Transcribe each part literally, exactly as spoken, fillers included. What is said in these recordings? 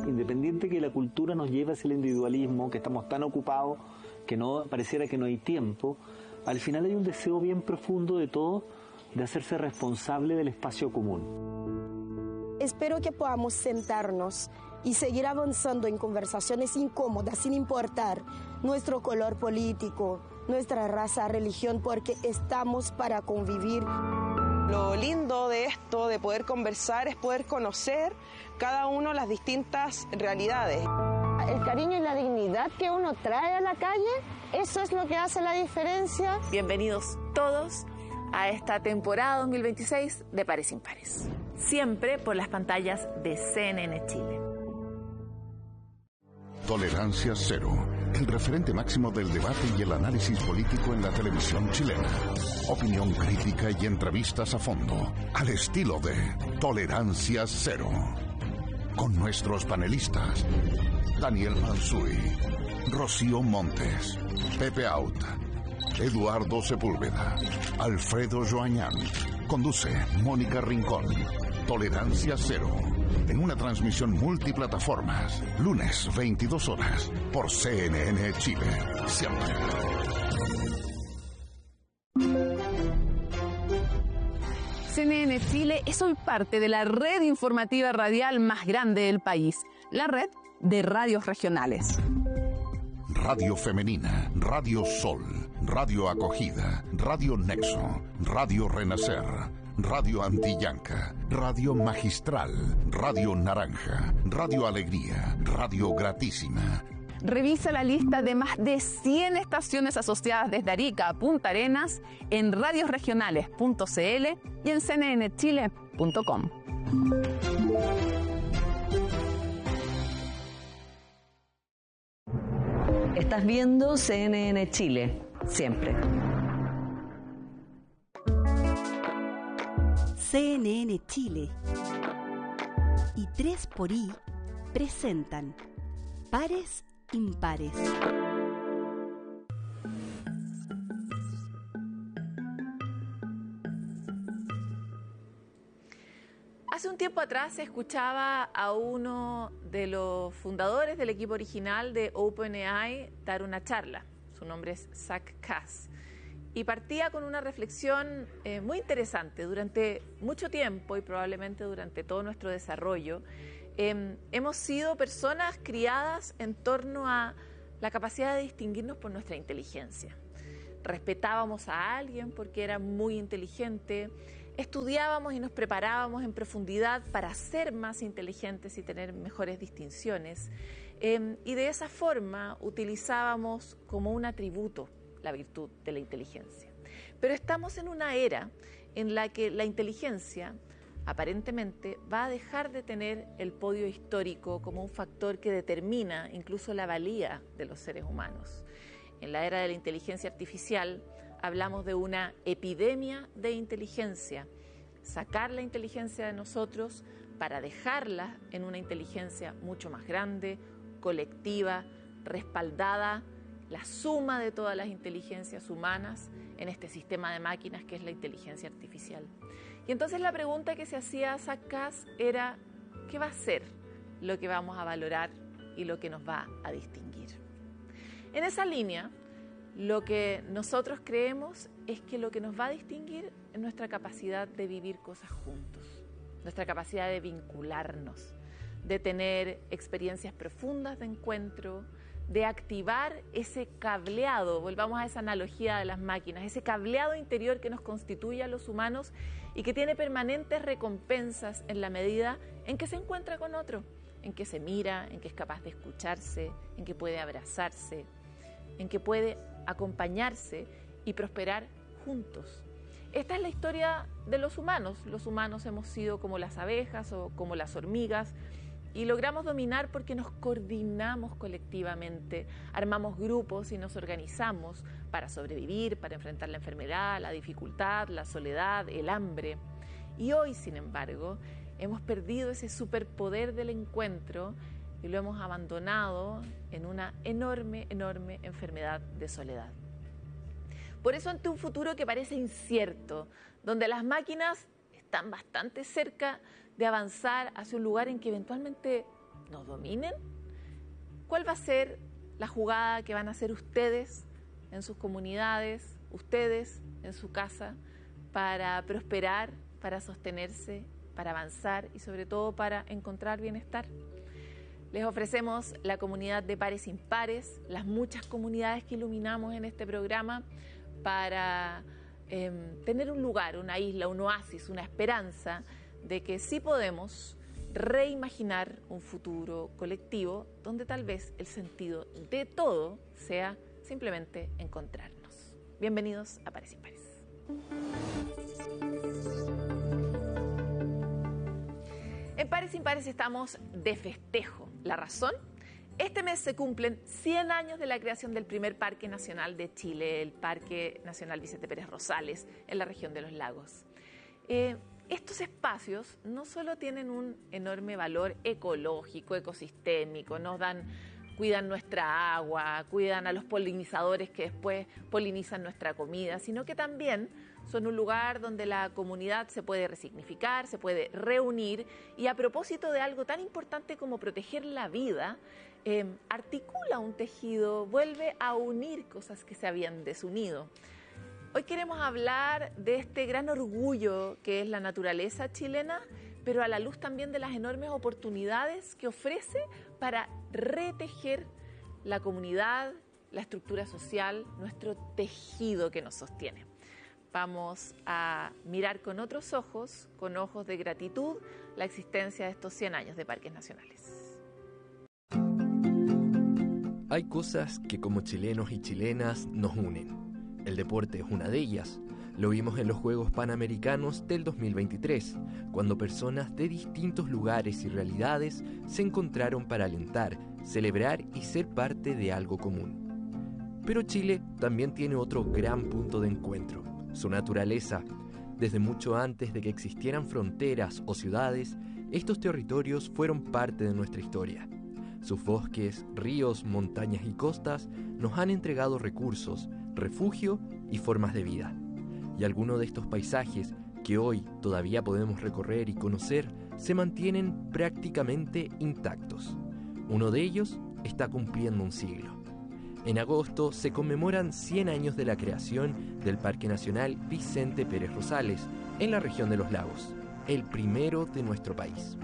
independiente que la cultura nos lleve hacia el individualismo, que estamos tan ocupados que no pareciera que no hay tiempo, al final hay un deseo bien profundo de todos de hacerse responsable del espacio común. Espero que podamos sentarnos y seguir avanzando en conversaciones incómodas sin importar nuestro color político, nuestra raza, religión, porque estamos para convivir. Lo lindo de esto, de poder conversar, es poder conocer cada uno las distintas realidades. El cariño y la dignidad que uno trae a la calle, eso es lo que hace la diferencia. Bienvenidos todos a esta temporada dos mil veintiséis de Pares Impares, siempre por las pantallas de C N N Chile. Tolerancia Cero, el referente máximo del debate y el análisis político en la televisión chilena. Opinión crítica y entrevistas a fondo, al estilo de Tolerancia Cero. Con nuestros panelistas, Daniel Mansuy, Rocío Montes, Pepe Out, Eduardo Sepúlveda, Alfredo Joañán. Conduce Mónica Rincón. Tolerancia Cero, en una transmisión multiplataformas, lunes veintidós horas, por C N N Chile, siempre. C N N Chile es hoy parte de la red informativa radial más grande del país, la red de radios regionales. Radio Femenina, Radio Sol, Radio Acogida, Radio Nexo, Radio Renacer, Radio Antillanca, Radio Magistral, Radio Naranja, Radio Alegría, Radio Gratísima. Revisa la lista de más de cien estaciones asociadas desde Arica a Punta Arenas en radiosregionales punto c l y en c n n chile punto com. Estás viendo C N N Chile, siempre. C N N Chile y tres por I presentan Pares Impares. Hace un tiempo atrás se escuchaba a uno de los fundadores del equipo original de OpenAI dar una charla. Su nombre es Zach Kass. Y partía con una reflexión eh, muy interesante. Durante mucho tiempo y probablemente durante todo nuestro desarrollo, eh, hemos sido personas criadas en torno a la capacidad de distinguirnos por nuestra inteligencia. Respetábamos a alguien porque era muy inteligente, estudiábamos y nos preparábamos en profundidad para ser más inteligentes y tener mejores distinciones. Eh, y de esa forma utilizábamos como un atributo la virtud de la inteligencia. Pero estamos en una era en la que la inteligencia aparentemente va a dejar de tener el podio histórico como un factor que determina incluso la valía de los seres humanos. En la era de la inteligencia artificial hablamos de una epidemia de inteligencia, sacar la inteligencia de nosotros para dejarla en una inteligencia mucho más grande, colectiva, respaldada, la suma de todas las inteligencias humanas en este sistema de máquinas que es la inteligencia artificial. Y entonces la pregunta que se hacía a Zach Kass era, ¿qué va a ser lo que vamos a valorar y lo que nos va a distinguir? En esa línea, lo que nosotros creemos es que lo que nos va a distinguir es nuestra capacidad de vivir cosas juntos, nuestra capacidad de vincularnos, de tener experiencias profundas de encuentro, de activar ese cableado, volvamos a esa analogía de las máquinas, ese cableado interior que nos constituye a los humanos y que tiene permanentes recompensas en la medida en que se encuentra con otro, en que se mira, en que es capaz de escucharse, en que puede abrazarse, en que puede acompañarse y prosperar juntos. Esta es la historia de los humanos. Los humanos hemos sido como las abejas o como las hormigas, y logramos dominar porque nos coordinamos colectivamente, armamos grupos y nos organizamos para sobrevivir, para enfrentar la enfermedad, la dificultad, la soledad, el hambre. Y hoy, sin embargo, hemos perdido ese superpoder del encuentro y lo hemos abandonado en una enorme, enorme enfermedad de soledad. Por eso, ante un futuro que parece incierto, donde las máquinas están bastante cerca de avanzar hacia un lugar en que eventualmente nos dominen? ¿Cuál va a ser la jugada que van a hacer ustedes en sus comunidades, ustedes en su casa, para prosperar, para sostenerse, para avanzar y sobre todo para encontrar bienestar? Les ofrecemos la comunidad de Pares Impares, las muchas comunidades que iluminamos en este programa para eh, tener un lugar, una isla, un oasis, una esperanza de que sí podemos reimaginar un futuro colectivo donde tal vez el sentido de todo sea simplemente encontrarnos. Bienvenidos a Pares Impares. En Pares Impares estamos de festejo. ¿La razón? Este mes se cumplen cien años de la creación del primer Parque Nacional de Chile, el Parque Nacional Vicente Pérez Rosales, en la región de los lagos. Eh, estos espacios no solo tienen un enorme valor ecológico, ecosistémico, nos dan, cuidan nuestra agua, cuidan a los polinizadores que después polinizan nuestra comida, sino que también son un lugar donde la comunidad se puede resignificar, se puede reunir y, a propósito de algo tan importante como proteger la vida, eh, articula un tejido, vuelve a unir cosas que se habían desunido. Hoy queremos hablar de este gran orgullo que es la naturaleza chilena, pero a la luz también de las enormes oportunidades que ofrece para retejer la comunidad, la estructura social, nuestro tejido que nos sostiene. Vamos a mirar con otros ojos, con ojos de gratitud, la existencia de estos cien años de parques nacionales. Hay cosas que como chilenos y chilenas nos unen. El deporte es una de ellas. Lo vimos en los Juegos Panamericanos del dos mil veintitrés, cuando personas de distintos lugares y realidades se encontraron para alentar, celebrar y ser parte de algo común. Pero Chile también tiene otro gran punto de encuentro: su naturaleza. Desde mucho antes de que existieran fronteras o ciudades, estos territorios fueron parte de nuestra historia. Sus bosques, ríos, montañas y costas nos han entregado recursos, refugio y formas de vida. Y algunos de estos paisajes, que hoy todavía podemos recorrer y conocer, se mantienen prácticamente intactos. Uno de ellos está cumpliendo un siglo. En agosto se conmemoran cien años de la creación del Parque Nacional Vicente Pérez Rosales, en la región de los lagos, el primero de nuestro país.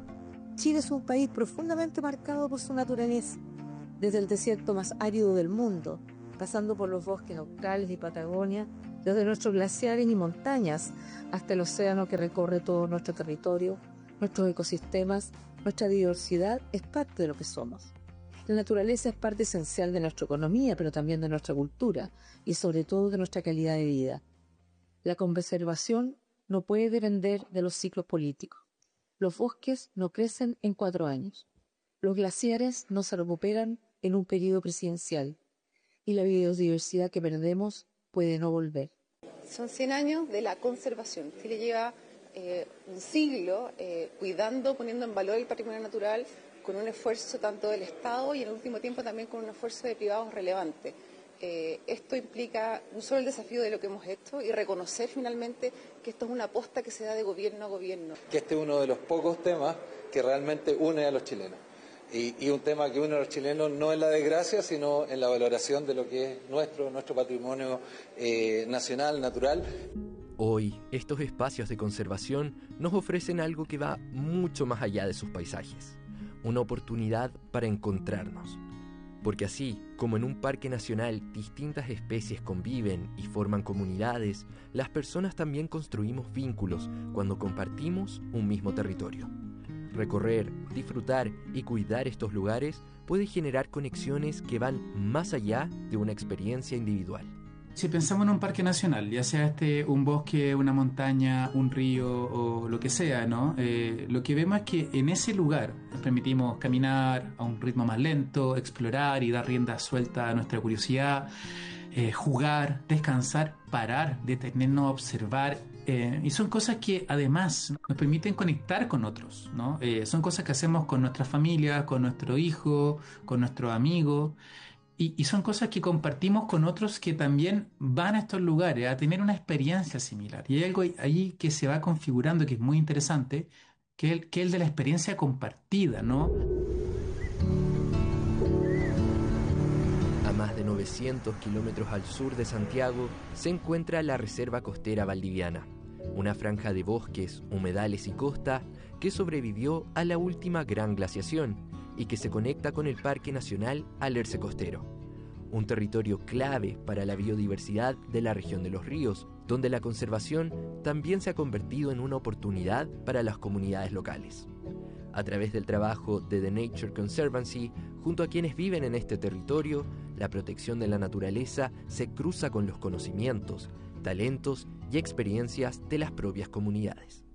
Chile es un país profundamente marcado por su naturaleza, desde el desierto más árido del mundo, pasando por los bosques australes y Patagonia, desde nuestros glaciares y montañas hasta el océano que recorre todo nuestro territorio, nuestros ecosistemas. Nuestra diversidad es parte de lo que somos. La naturaleza es parte esencial de nuestra economía, pero también de nuestra cultura y sobre todo de nuestra calidad de vida. La conservación no puede depender de los ciclos políticos. Los bosques no crecen en cuatro años. Los glaciares no se recuperan en un periodo presidencial. Y la biodiversidad que perdemos puede no volver. Son cien años de la conservación. Chile lleva eh, un siglo eh, cuidando, poniendo en valor el patrimonio natural, con un esfuerzo tanto del Estado y en el último tiempo también con un esfuerzo de privados relevante. Eh, esto implica no solo el desafío de lo que hemos hecho y reconocer finalmente que esto es una aposta que se da de gobierno a gobierno. Que este es uno de los pocos temas que realmente une a los chilenos. Y, y un tema que une a los chilenos no en la desgracia, sino en la valoración de lo que es nuestro, nuestro patrimonio eh, nacional, natural. Hoy, estos espacios de conservación nos ofrecen algo que va mucho más allá de sus paisajes. Una oportunidad para encontrarnos. Porque así como en un parque nacional distintas especies conviven y forman comunidades, las personas también construimos vínculos cuando compartimos un mismo territorio. Recorrer, disfrutar y cuidar estos lugares puede generar conexiones que van más allá de una experiencia individual. Si pensamos en un parque nacional, ya sea este un bosque, una montaña, un río o lo que sea, ¿no? Eh, lo que vemos es que en ese lugar nos permitimos caminar a un ritmo más lento, explorar y dar rienda suelta a nuestra curiosidad, eh, jugar, descansar, parar, detenernos a observar. Eh, y son cosas que además nos permiten conectar con otros, ¿no? Eh, son cosas que hacemos con nuestra familia, con nuestro hijo, con nuestros amigos. Y, y son cosas que compartimos con otros que también van a estos lugares a tener una experiencia similar. Y hay algo ahí que se va configurando que es muy interesante, que es el, que es el de la experiencia compartida, ¿no? de novecientos kilómetros al sur de Santiago se encuentra la Reserva Costera Valdiviana, una franja de bosques, humedales y costa que sobrevivió a la última gran glaciación y que se conecta con el Parque Nacional Alerce Costero, un territorio clave para la biodiversidad de la región de los ríos, donde la conservación también se ha convertido en una oportunidad para las comunidades locales. A través del trabajo de The Nature Conservancy, junto a quienes viven en este territorio, la protección de la naturaleza se cruza con los conocimientos, talentos y experiencias de las propias comunidades.